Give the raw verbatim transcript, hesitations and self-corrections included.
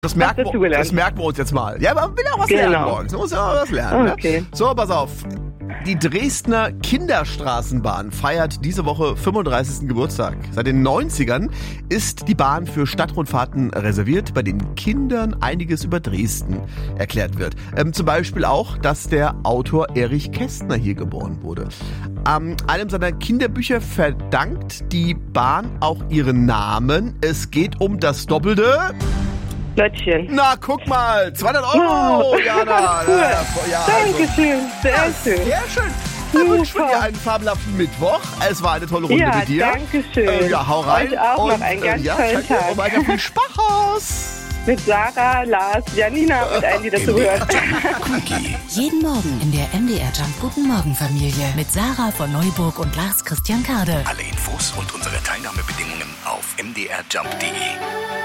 Das merken, wir, das merken wir uns jetzt mal. Ja, aber man will auch was genau. lernen morgens. Man muss ja auch was lernen. Okay. Ne? So, pass auf. Die Dresdner Kinderstraßenbahn feiert diese Woche fünfunddreißigsten Geburtstag. Seit den neunzigern ist die Bahn für Stadtrundfahrten reserviert, bei denen Kindern einiges über Dresden erklärt wird. Ähm, zum Beispiel auch, dass der Autor Erich Kästner hier geboren wurde. Ähm, einem seiner Kinderbücher verdankt die Bahn auch ihren Namen. Es geht um das doppelte... Lötchen. Na, guck mal, zweihundert Euro, oh, Jana. Cool. Ja, Dankeschön, sehr ja, schön. Sehr schön. Dann wünschen wir dir einen fabelhaften Mittwoch. Es war eine tolle Runde ja, mit dir. Danke schön. Äh, ja, hau rein. Euch auch und, noch einen ganz äh, ja, tollen danke. Tag. Und weiter viel Spaß. Mit Sarah, Lars, Janina und allen, die dazu hören. Jeden Morgen in der M D R Jump Guten Morgen Familie mit Sarah von Neuburg und Lars Christian Kade. Alle Infos und unsere Teilnahmebedingungen auf m d r jump punkt d e.